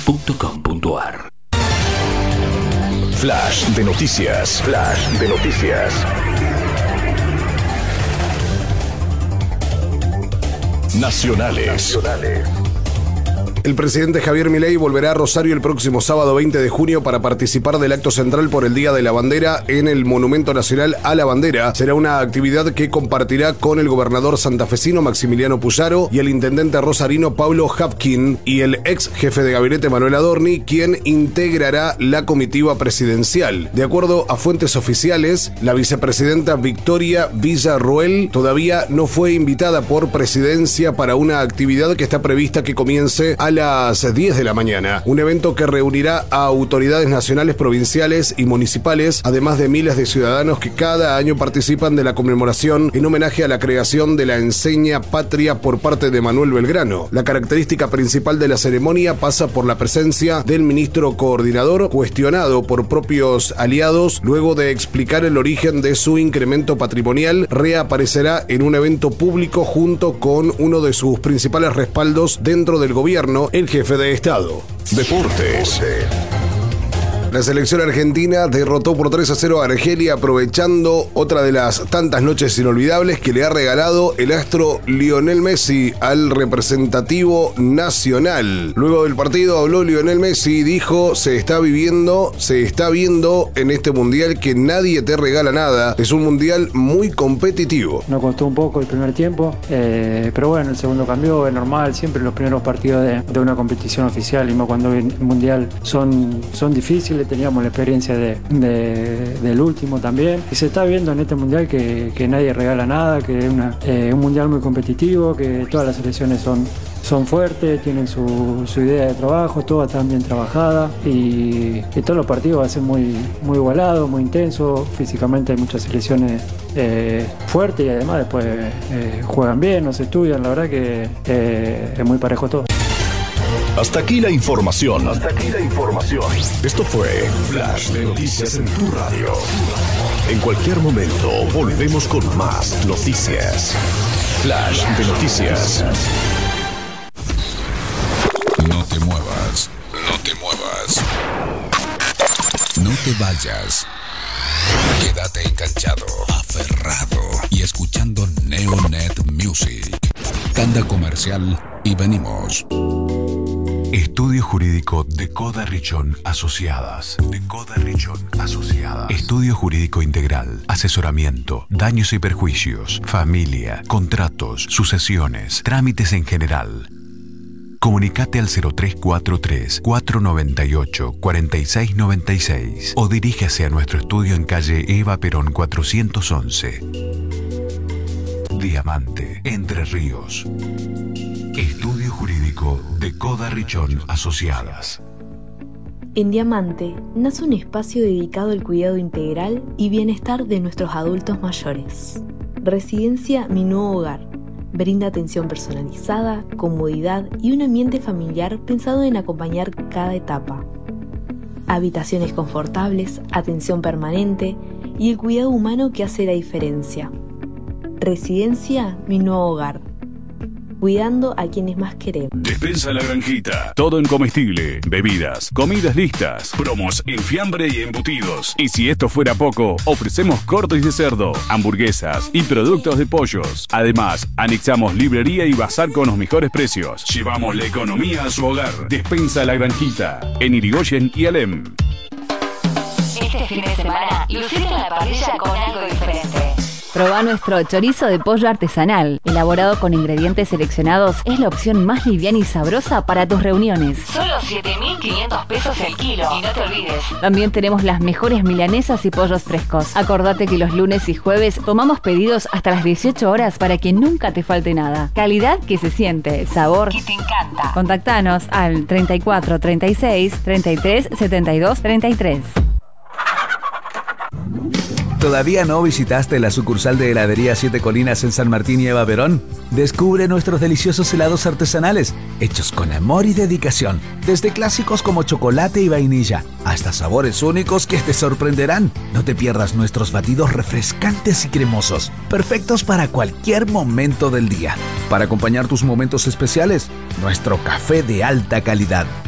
www.radionacional.com.ar. Flash de noticias. Flash de noticias. Nacionales. El presidente Javier Milei volverá a Rosario el próximo sábado 20 de junio para participar del acto central por el Día de la Bandera en el Monumento Nacional a la Bandera. Será una actividad que compartirá con el gobernador santafesino Maximiliano Puyaro y el intendente rosarino Pablo Hapkin y el ex jefe de gabinete Manuel Adorni, quien integrará la comitiva presidencial. De acuerdo a fuentes oficiales, la vicepresidenta Victoria Villarroel todavía no fue invitada por presidencia para una actividad que está prevista que comience a las 10 de la mañana. Un evento que reunirá a autoridades nacionales, provinciales y municipales, además de miles de ciudadanos que cada año participan de la conmemoración en homenaje a la creación de la enseña patria por parte de Manuel Belgrano. La característica principal de la ceremonia pasa por la presencia del ministro coordinador, cuestionado por propios aliados luego de explicar el origen de su incremento patrimonial. Reaparecerá en un evento público junto con uno de sus principales respaldos dentro del gobierno, el jefe de Estado. Deportes. La selección argentina derrotó por 3-0 a Argelia, aprovechando otra de las tantas noches inolvidables que le ha regalado el astro Lionel Messi al representativo nacional. Luego del partido habló Lionel Messi y dijo: se está viendo en este mundial que nadie te regala nada. Es un mundial muy competitivo. Nos costó un poco el primer tiempo, pero bueno, el segundo cambió, es normal. Siempre los primeros partidos de una competición oficial, y más cuando el mundial, son difíciles. Teníamos la experiencia del último también, y se está viendo en este mundial que nadie regala nada, que es un mundial muy competitivo, que todas las selecciones son fuertes, tienen su idea de trabajo, todas están bien trabajadas, y todos los partidos van a ser muy, muy igualados, muy intensos. Físicamente hay muchas selecciones fuertes, y además después juegan bien, nos estudian. La verdad que es muy parejo todo. Hasta aquí la información. Esto fue Flash de Noticias en tu radio. En cualquier momento volvemos con más noticias. Flash de Noticias. No te muevas. No te vayas. Quédate enganchado, aferrado y escuchando Neonet Music. Tanda comercial y venimos. Estudio Jurídico de Coda Richón Asociadas. Estudio Jurídico Integral. Asesoramiento, daños y perjuicios, familia, contratos, sucesiones, trámites en general. Comunicate al 0343-498-4696 o dirígase a nuestro estudio en calle Eva Perón 411. Diamante, Entre Ríos. Estudio Jurídico de Coda Richón Asociadas. En Diamante nace un espacio dedicado al cuidado integral y bienestar de nuestros adultos mayores. Residencia Mi Nuevo Hogar. Brinda atención personalizada, comodidad y un ambiente familiar pensado en acompañar cada etapa. Habitaciones confortables, atención permanente y el cuidado humano que hace la diferencia. Residencia Mi Nuevo Hogar. Cuidando a quienes más queremos. Despensa La Granjita. Todo en comestible, bebidas, comidas listas, promos en fiambre y embutidos. Y si esto fuera poco, ofrecemos cortes de cerdo, hamburguesas y productos de pollos. Además, anexamos librería y bazar con los mejores precios. Llevamos la economía a su hogar. Despensa La Granjita. En Irigoyen y Alem. Este fin de semana, lucite en la parrilla con algo diferente. Probá nuestro chorizo de pollo artesanal. Elaborado con ingredientes seleccionados, es la opción más liviana y sabrosa para tus reuniones. Solo 7.500 pesos el kilo. Y no te olvides. También tenemos las mejores milanesas y pollos frescos. Acordate que los lunes y jueves tomamos pedidos hasta las 18 horas para que nunca te falte nada. Calidad que se siente, sabor que te encanta. Contactanos al 34 36 33 72 33. ¿Todavía no visitaste la sucursal de Heladería Siete Colinas en San Martín y Eva Perón? Descubre nuestros deliciosos helados artesanales, hechos con amor y dedicación, desde clásicos como chocolate y vainilla, hasta sabores únicos que te sorprenderán. No te pierdas nuestros batidos refrescantes y cremosos, perfectos para cualquier momento del día. Para acompañar tus momentos especiales, nuestro café de alta calidad.